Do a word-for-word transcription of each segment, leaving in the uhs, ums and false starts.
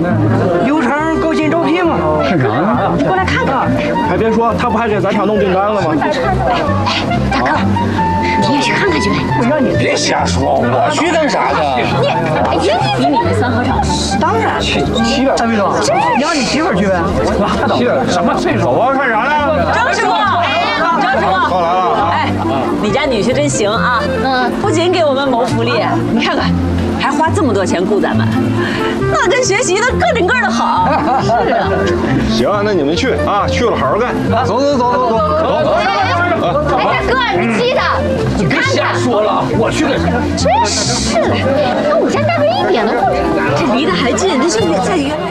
流程够进招聘吗？ 看啥呀？ 过来看看。 还别说，他不还给咱厂弄订单了吗？ 哎，大哥，你也去看看去呗。 我让你别瞎说，我去干啥去？ 你，哎，你你你们三合厂？ 当然去。去了，张秘书，你让你媳妇去呗。 去什么岁数？走啊，看啥呢？ 张师傅，张师傅， 到来了。 哎，你家女婿真行啊！嗯，不仅给我们谋福利，你看看，还花这么多钱雇咱们，那跟学习的个顶个的好。是啊。 行，那你们去啊，去了好好干。走走走走走走走。 哎，大哥，你记得你别瞎说了，我去干啥？ 真是的，那我们家大哥一点都不这离得还近，这是在原来。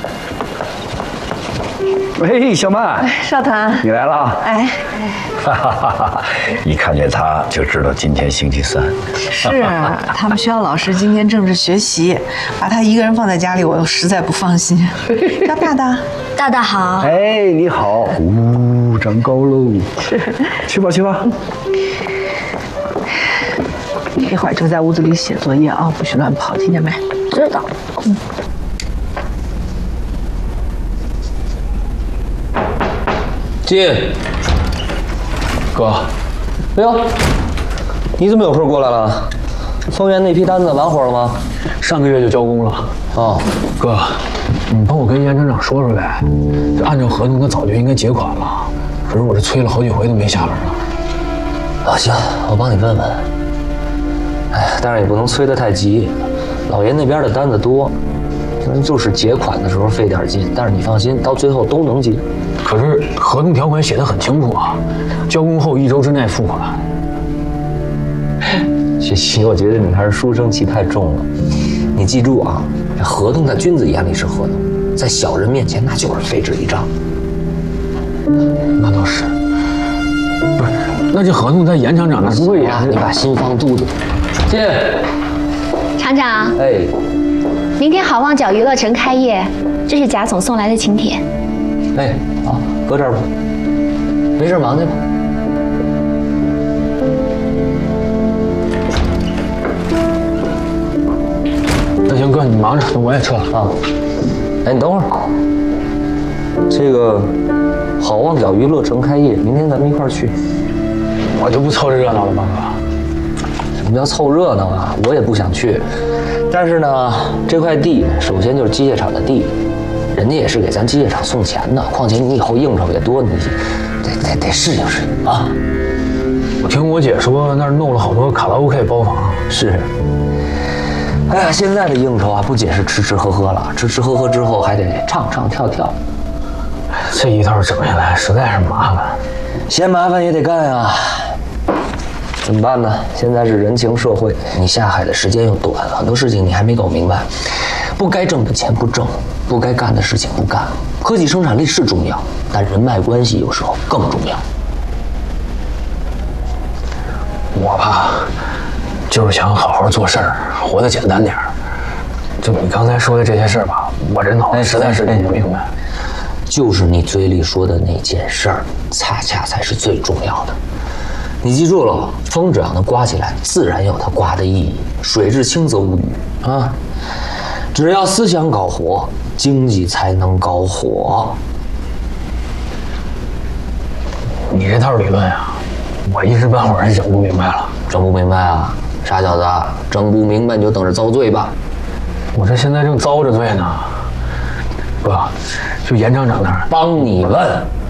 喂，小曼， 少团， 你来了。 哎， 哈哈哈哈！一看见他就知道今天星期三。 是啊，他们学校老师今天正是学习，把他一个人放在家里，我实在不放心。叫大大， 大大好。 哎，你好，呜，长高喽。去吧去吧。 一会儿就在屋子里写作业啊，不许乱跑，听见没？ 知道。嗯。 进，哥，哎呦，你怎么有事过来了？丰源那批单子完活了吗？ 上个月就交工了。 哦， 哥，你帮我跟严厂长说说呗，这按照合同他早就应该结款了，可是我这催了好几回都没下文啊。 啊，行，我帮你问问。哎，但是也不能催得太急，老爷那边的单子多，就是结款的时候费点劲，但是你放心，到最后都能结。 可是合同条款写得很清楚啊，交工后一周之内付款。 雪琪，我觉得你还是书生气太重了。你记住啊，这合同在君子眼里是合同，在小人面前那就是废纸一张。 那倒是，不是？那这合同在严厂长那不会也是？ 你把心放肚子。进。 厂长。 哎。 明天好望角娱乐城开业，这是贾总送来的请帖。 哎，好，搁这儿吧。没事，忙去吧。 那行，哥，你忙着，那我也撤了啊。 哎，你等会儿，这个好望角娱乐城开业，明天咱们一块儿去。 我就不凑这热闹了吧，哥？ 什么叫凑热闹啊？我也不想去，但是呢，这块地首先就是机械厂的地。人家也是给咱机械厂送钱的，况且你以后应酬也多，你得得得适应适应啊！ 我听我姐说那儿弄了好多卡拉 OK 包房。 是。哎呀，现在的应酬啊，不仅是吃吃喝喝了，吃吃喝喝之后还得唱唱跳跳。 这一套整下来实在是麻烦， 嫌麻烦也得干啊。怎么办呢？现在是人情社会，你下海的时间又短，很多事情你还没搞明白。不该挣的钱不挣，不该干的事情不干。科技生产力是重要，但人脉关系有时候更重要。 我吧，就是想好好做事儿，活得简单点儿。就你刚才说的这些事儿吧，我这脑子实在是不明白。 就是你嘴里说的那件事儿，恰恰才是最重要的。你记住了，风只要能刮起来，自然有它刮的意义。水至清则无鱼啊。只要思想搞活，经济才能搞火。 你这套理论呀，我一时半会儿也整不明白了。 整不明白啊？傻小子，整不明白你就等着遭罪吧。 我这现在正遭着罪呢。哥，就严厂长那儿， 帮你问。